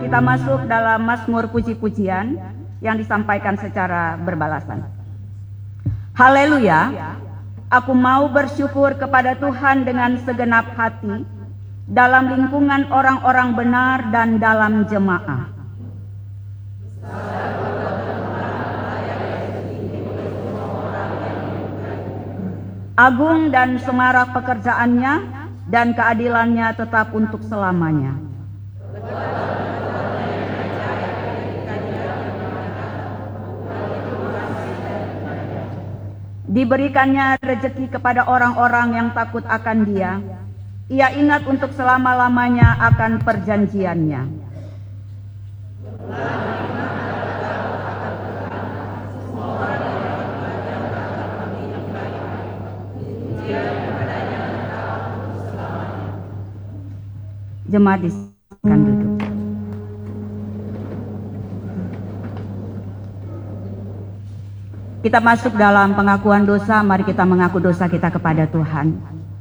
kita masuk dalam Mazmur puji-pujian yang disampaikan secara berbalasan. Haleluya, aku mau bersyukur kepada Tuhan dengan segenap hati, dalam lingkungan orang-orang benar dan dalam jemaah. Agung dan semarak pekerjaannya, dan keadilannya tetap untuk selamanya. Diberikannya rezeki kepada orang-orang yang takut akan Dia. Ia ingat untuk selama-lamanya akan perjanjiannya. Jemaat disilakan duduk. Kita masuk dalam pengakuan dosa. Mari kita mengaku dosa kita kepada Tuhan.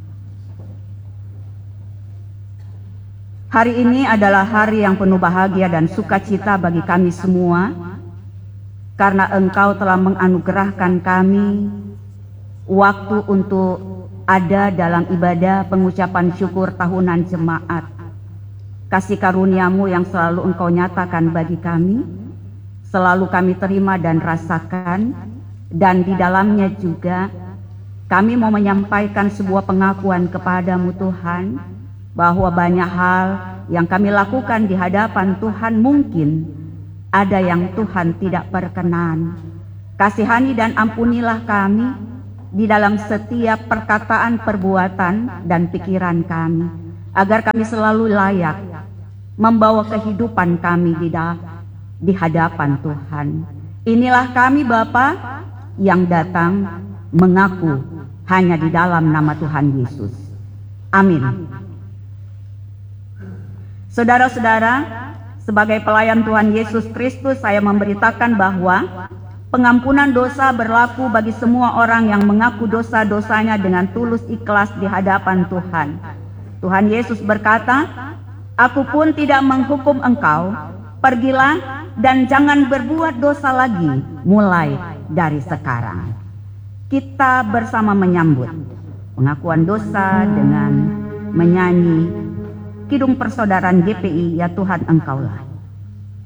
Hari ini adalah hari yang penuh bahagia dan sukacita bagi kami semua, karena Engkau telah menganugerahkan kami waktu untuk ada dalam ibadah pengucapan syukur tahunan jemaat. Kasih karunia-Mu yang selalu Engkau nyatakan bagi kami, selalu kami terima dan rasakan, dan di dalamnya juga kami mau menyampaikan sebuah pengakuan kepada-Mu Tuhan, bahwa banyak hal yang kami lakukan di hadapan Tuhan mungkin ada yang Tuhan tidak berkenan. Kasihani dan ampunilah kami di dalam setiap perkataan, perbuatan, dan pikiran kami, agar kami selalu layak membawa kehidupan kami di hadapan Tuhan. Inilah kami Bapa yang datang mengaku hanya di dalam nama Tuhan Yesus. Amin. Saudara-saudara, sebagai pelayan Tuhan Yesus Kristus, saya memberitakan bahwa pengampunan dosa berlaku bagi semua orang yang mengaku dosa-dosanya dengan tulus ikhlas di hadapan Tuhan. Tuhan Yesus berkata, "Aku pun tidak menghukum engkau, pergilah dan jangan berbuat dosa lagi mulai dari sekarang." Kita bersama menyambut pengakuan dosa dengan menyanyi Kidung Persaudaraan GPI, Ya Tuhan Engkaulah.